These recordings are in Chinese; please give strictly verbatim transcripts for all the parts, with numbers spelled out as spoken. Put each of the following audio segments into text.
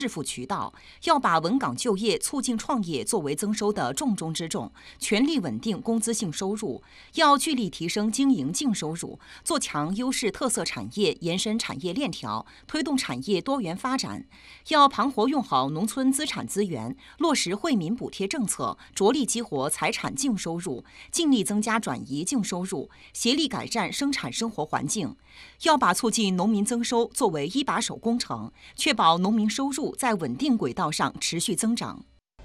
致富渠道，要把稳岗就业、促进创业作为增收的重中之重，全力稳定工资性收入。要聚力提升经营净收入，做强优势特色产业延伸产业链条，推动产业多元发展。要盘活用好农村资产资源，落实惠民补贴政策，着力激活财产净收入，尽力增加转移净收入，协力改善生产生活环境。要把促进农民增收作为一把手工程，确保农民收入在稳定轨道上持续增长。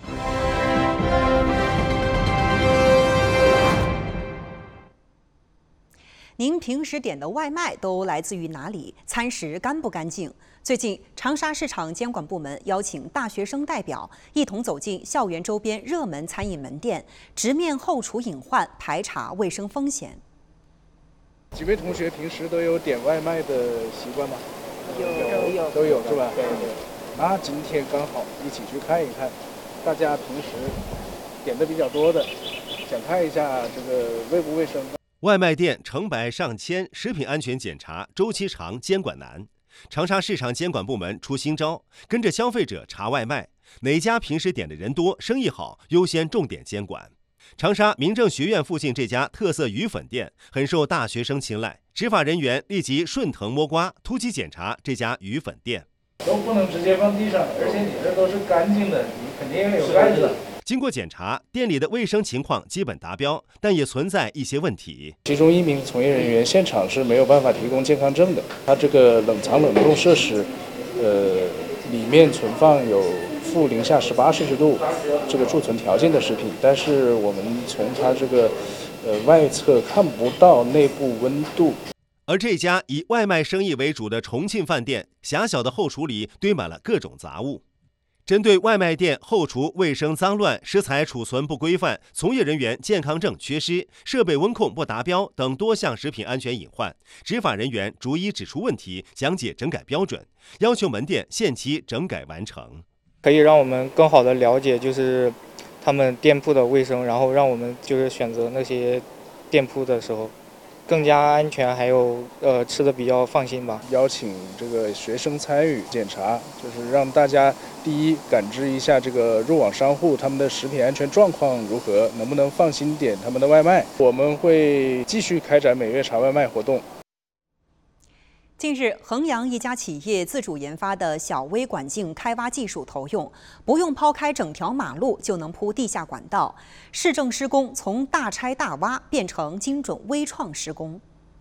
您平时点的外卖都来自于哪里？餐食干不干净？最近，长沙市场监管部门邀请大学生代表一同走进校园周边热门餐饮门店，直面后厨隐患，排查卫生风险。 几位同学平时都有点外卖的习惯吗？ 有有有都有是吧？对对。那今天刚好一起去看一看，大家平时点的比较多的，想看一下这个卫不卫生。 外卖店成百上千，食品安全检查周期长，监管难。长沙市场监管部门出新招，跟着消费者查外卖，哪家平时点的人多、生意好，优先重点监管。长沙民政学院附近这家特色鱼粉店很受大学生青睐，执法人员立即顺藤摸瓜，突击检查这家鱼粉店。 都不能直接放地上，而且你这都是干净的，你肯定要有盖子的。 经过检查，店里的卫生情况基本达标，但也存在一些问题。 其中一名从业人员现场是没有办法提供健康证的，他这个冷藏冷冻设施，呃，里面存放有负零下十八摄氏度这个贮存条件的食品，但是我们从它这个呃外侧看不到内部温度。 而这家以外卖生意为主的重庆饭店，狭小的后厨里堆满了各种杂物。针对外卖店后厨卫生脏乱、食材储存不规范、从业人员健康证缺失、设备温控不达标等多项食品安全隐患，执法人员逐一指出问题，讲解整改标准，要求门店限期整改完成。 可以让我们更好的了解就是他们店铺的卫生，然后让我们就是选择那些店铺的时候更加安全，还有呃吃的比较放心吧。 邀请这个学生参与检查，就是让大家第一感知一下这个入网商户他们的食品安全状况如何，能不能放心点他们的外卖。我们会继续开展每月查外卖活动。 近日，衡阳一家企业自主研发的小微管径开挖技术投用，不用抛开整条马路就能铺地下管道。市政施工从大拆大挖变成精准微创施工。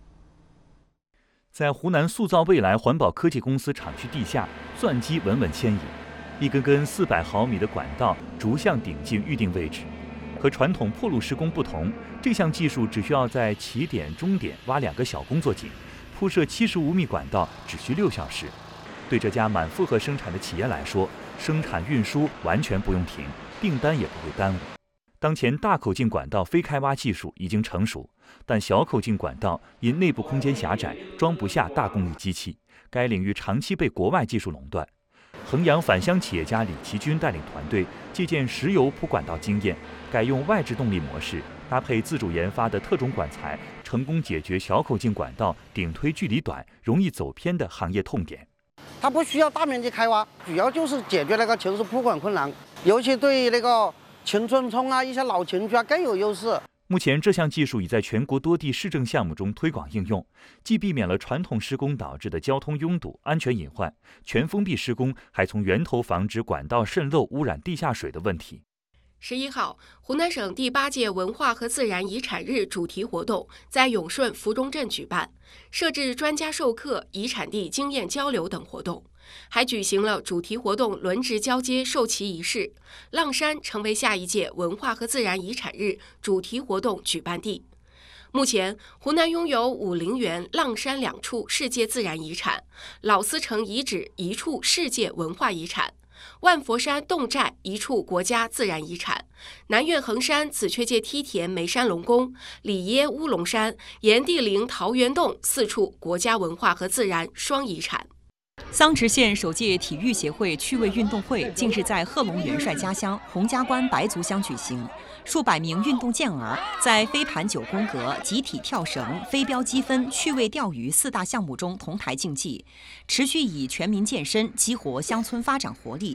在湖南塑造未来环保科技公司厂区地下，钻机稳稳牵引，一根根四百毫米的管道逐向顶进预定位置。和传统破路施工不同，这项技术只需要在起点、终点挖两个小工作井。铺设七十五米管道只需六小时，对这家满负荷生产的企业来说，生产运输完全不用停，订单也不会耽误。当前大口径管道非开挖技术已经成熟，但小口径管道因内部空间狭窄，装不下大功率机器，该领域长期被国外技术垄断。衡阳返乡企业家李其军带领团队借鉴石油铺管道经验，改用外置动力模式，搭配自主研发的特种管材，成功解决小口径管道顶推距离短、容易走偏的行业痛点。 它不需要大面积开挖，主要就是解决那个城市铺管困难，尤其对于那个秦村村啊、一些老城区啊更有优势。 目前，这项技术已在全国多地市政项目中推广应用，既避免了传统施工导致的交通拥堵、安全隐患，全封闭施工还从源头防止管道渗漏污染地下水的问题。 十一号，湖南省第八届文化和自然遗产日主题活动在永顺福中镇举办，设置专家授课、遗产地经验交流等活动，还举行了主题活动轮值交接授旗仪式。浪山成为下一届文化和自然遗产日主题活动举办地。目前，湖南拥有武陵源、浪山两处世界自然遗产，老司城遗址一处世界文化遗产。万佛山侗寨一处国家自然遗产，南岳衡山紫雀界梯田眉山龙宫、里耶乌龙山、炎帝陵桃源洞四处国家文化和自然双遗产。 桑植县首届体育协会趣味运动会近日在贺龙元帅家乡洪家关白族乡举行，数百名运动健儿在飞盘九宫格、集体跳绳、飞镖积分、趣味钓鱼四大项目中同台竞技，持续以全民健身激活乡村发展活力，